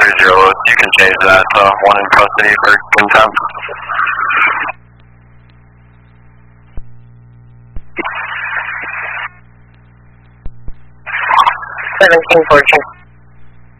30 Lewis. You can change that to 1 in custody for contempt. 17 Fortune.